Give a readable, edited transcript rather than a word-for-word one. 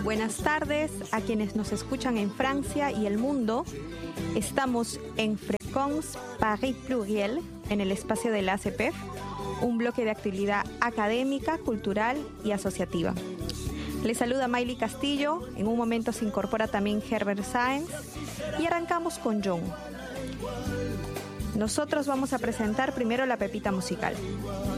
Buenas tardes a quienes nos escuchan en Francia y el mundo. Estamos en Fréquence Paris Pluriel, en el espacio de la ACPEF, un bloque de actividad académica, cultural y asociativa. Les saluda Maily Castillo, en un momento se incorpora también Herbert Sáenz y arrancamos con John. Nosotros vamos a presentar primero la pepita musical.